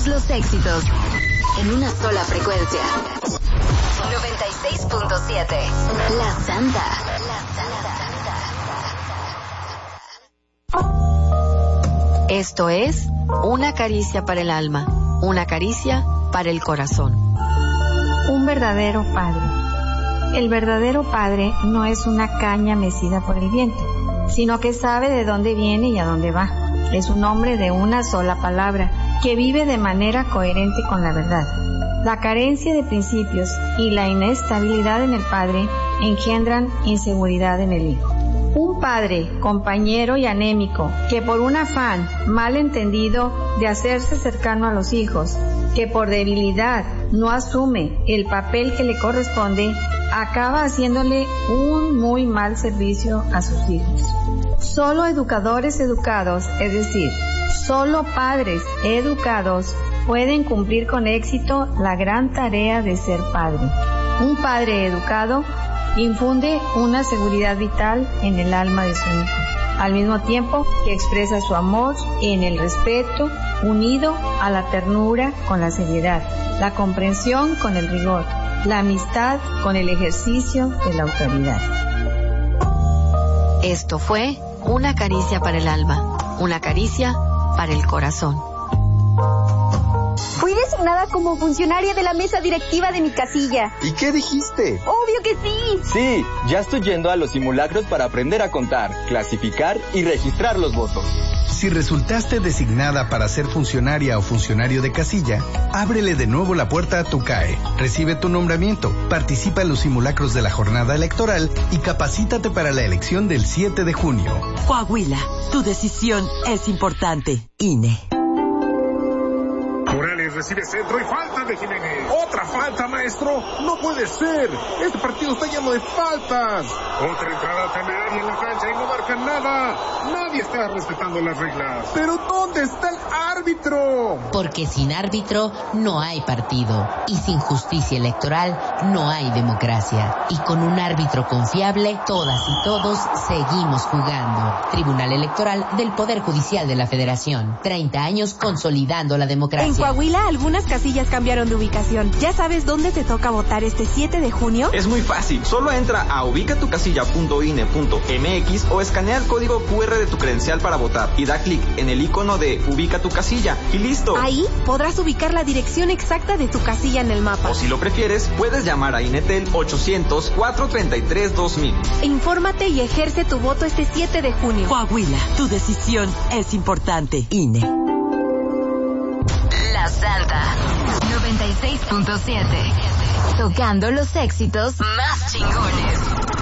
los éxitos en una sola frecuencia. 96.7. La Santa. Esto es Una caricia para el alma, una caricia para el corazón. Un verdadero padre. El verdadero padre no es una caña mecida por el viento, sino que sabe de dónde viene y a dónde va. Es un hombre de una sola palabra, que vive de manera coherente con la verdad. La carencia de principios y la inestabilidad en el padre engendran inseguridad en el hijo. Un padre, compañero y anémico, que por un afán mal entendido de hacerse cercano a los hijos, que por debilidad no asume el papel que le corresponde, acaba haciéndole un muy mal servicio a sus hijos. Solo educadores educados, es decir, solo padres educados, pueden cumplir con éxito la gran tarea de ser padre. Un padre educado infunde una seguridad vital en el alma de su hijo, al mismo tiempo que expresa su amor en el respeto, unido a la ternura con la seriedad, la comprensión con el rigor, la amistad con el ejercicio de la autoridad. Esto fue Una caricia para el alma, una caricia para el corazón. Fui designada como funcionaria de la mesa directiva de mi casilla. ¿Y qué dijiste? ¡Obvio que sí! Sí, ya estoy yendo a los simulacros para aprender a contar, clasificar y registrar los votos. Si resultaste designada para ser funcionaria o funcionario de casilla, ábrele de nuevo la puerta a tu CAE. Recibe tu nombramiento, participa en los simulacros de la jornada electoral y capacítate para la elección del 7 de junio. Coahuila, tu decisión es importante. INE. Morales recibe centro y falta de Jiménez. ¡Otra falta, maestro! ¡No puede ser! ¡Este partido está lleno de faltas! Otra entrada temeraria en la cancha y no marcan nada. Nadie está respetando las reglas. ¿Pero dónde está el árbitro? Porque sin árbitro no hay partido. Y sin justicia electoral no hay democracia. Y con un árbitro confiable, todas y todos seguimos jugando. Tribunal Electoral del Poder Judicial de la Federación. 30 años consolidando la democracia. En Coahuila, algunas casillas cambiaron de ubicación. ¿Ya sabes dónde te toca votar este 7 de junio? Es muy fácil. Solo entra a ubicatucasilla.ine.mx o escanea el código QR de tu credencial para votar y da clic en el icono de Ubica tu casilla y listo. Ahí podrás ubicar la dirección exacta de tu casilla en el mapa. O si lo prefieres, puedes llamar a Inetel 800-433-2000. Infórmate y ejerce tu voto este 7 de junio. Coahuila, tu decisión es importante. INE. La Santa 96.7. Tocando los éxitos más chingones.